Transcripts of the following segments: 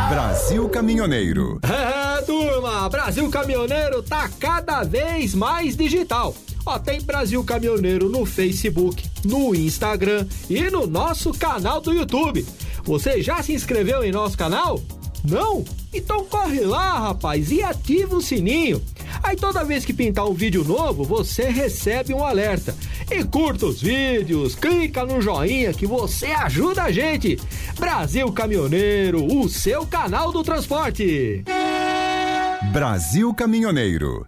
Brasil Caminhoneiro. Turma, Brasil Caminhoneiro tá cada vez mais digital. Tem Brasil Caminhoneiro no Facebook, no Instagram e no nosso canal do YouTube. Você já se inscreveu em nosso canal? Não? Então corre lá, rapaz, e ativa o sininho. Aí toda vez que pintar um vídeo novo, você recebe um alerta. E curta os vídeos, clica no joinha que você ajuda a gente. Brasil Caminhoneiro, o seu canal do transporte. Brasil Caminhoneiro.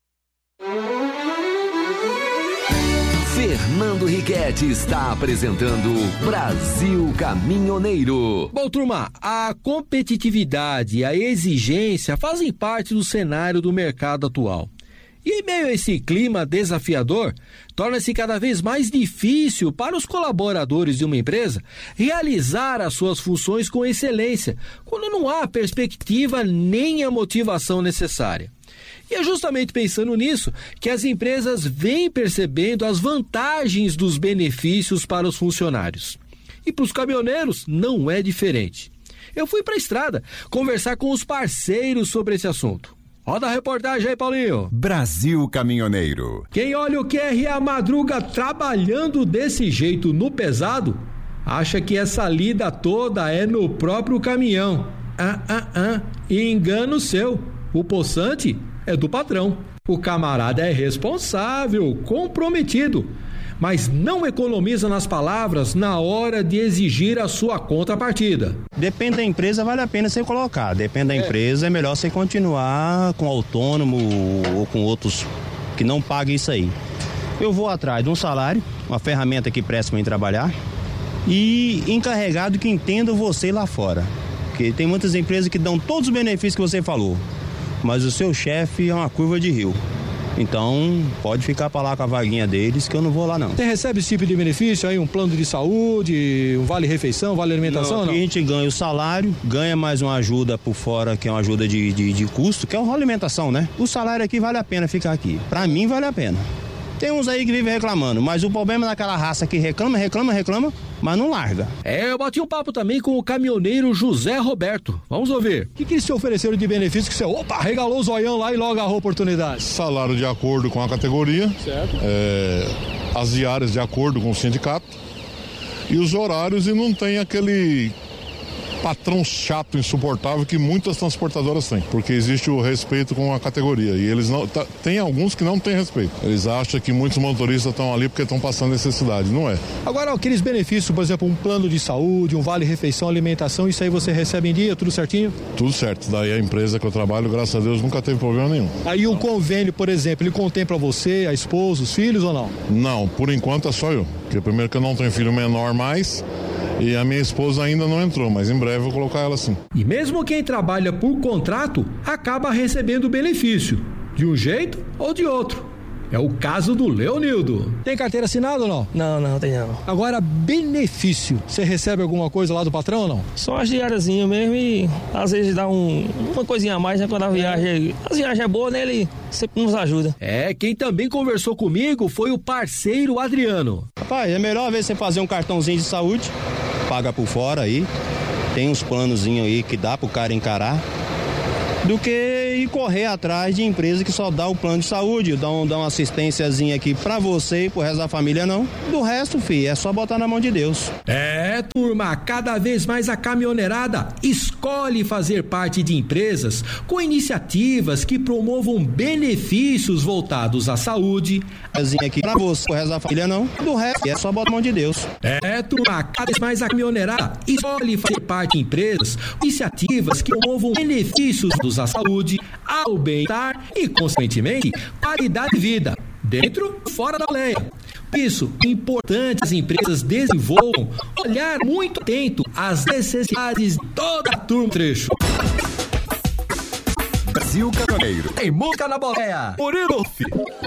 Fernando Riquetti está apresentando Brasil Caminhoneiro. Bom, turma, a competitividade e a exigência fazem parte do cenário do mercado atual. E em meio a esse clima desafiador, torna-se cada vez mais difícil para os colaboradores de uma empresa realizar as suas funções com excelência, quando não há perspectiva nem a motivação necessária. E é justamente pensando nisso que as empresas vêm percebendo as vantagens dos benefícios para os funcionários. E para os caminhoneiros não é diferente. Eu fui para a estrada conversar com os parceiros sobre esse assunto. Roda a reportagem aí, Paulinho. Brasil Caminhoneiro. Quem olha o QRA Madruga trabalhando desse jeito no pesado, acha que essa lida toda é no próprio caminhão. E engano seu. O poçante é do patrão. O camarada é responsável, comprometido, mas não economiza nas palavras na hora de exigir a sua contrapartida. Depende da empresa, vale a pena você colocar. Depende da empresa, é melhor você continuar com autônomo ou com outros que não paguem isso aí. Eu vou atrás de um salário, uma ferramenta que presta para mim trabalhar e encarregado que entenda você lá fora. Porque tem muitas empresas que dão todos os benefícios que você falou, mas o seu chefe é uma curva de rio. Então, pode ficar para lá com a vaguinha deles que eu não vou lá não. Você recebe esse tipo de benefício aí, um plano de saúde, um vale-refeição, vale-alimentação? Não, aqui a gente ganha o salário, ganha mais uma ajuda por fora, que é uma ajuda de custo, que é uma alimentação, né? O salário aqui vale a pena ficar aqui. Para mim vale a pena. Tem uns aí que vivem reclamando, mas o problema é daquela raça que reclama, mas não larga. Eu bati um papo também com o caminhoneiro José Roberto. Vamos ouvir. O que eles te ofereceram de benefício que você, regalou o zoião lá e logo agarrou a oportunidade? Salário de acordo com a categoria. Certo. As diárias de acordo com o sindicato. E os horários, e não tem aquele patrão chato, insuportável que muitas transportadoras têm, porque existe o respeito com a categoria e eles não, tem alguns que não têm respeito. Eles acham que muitos motoristas estão ali porque estão passando necessidade, não é. Agora, aqueles benefícios, por exemplo, um plano de saúde, um vale-refeição, alimentação, isso aí você recebe em dia, tudo certinho? Tudo certo, daí a empresa que eu trabalho, graças a Deus, nunca teve problema nenhum. Aí o convênio, por exemplo, ele contempla você, a esposa, os filhos ou não? Não, por enquanto é só eu, porque primeiro que eu não tenho filho menor mais, e a minha esposa ainda não entrou, mas em breve eu vou colocar ela sim. E mesmo quem trabalha por contrato acaba recebendo benefício, de um jeito ou de outro. É o caso do Leonildo. Tem carteira assinada ou não? Não, tem não. Agora, benefício. Você recebe alguma coisa lá do patrão ou não? Só as diáriazinhas mesmo e às vezes dá uma coisinha a mais, né? Quando a viagem é boa, né? Ele sempre nos ajuda. Quem também conversou comigo foi o parceiro Adriano. Rapaz, é melhor às vezes você fazer um cartãozinho de saúde, paga por fora aí, tem uns planozinhos aí que dá pro cara encarar, do que ir correr atrás de empresa que só dá o plano de saúde, dá uma assistênciazinha aqui pra você e pro resto da família não. Do resto, filho, é só botar na mão de Deus. Turma, cada vez mais a caminhoneirada escolhe fazer parte de empresas com iniciativas que promovam benefícios voltados à saúde. Aqui pra você, pro resto da família não. Do resto, é só botar na mão de Deus. Turma, cada vez mais a caminhoneirada escolhe fazer parte de empresas com iniciativas que promovam benefícios à saúde, ao bem-estar e, consequentemente, qualidade de vida, dentro e fora da lei. Por isso, é importante que as empresas desenvolvam olhar muito atento às necessidades de toda a turma trecho. Brasil Caminhoneiro. Tem música na boleia. Murilo.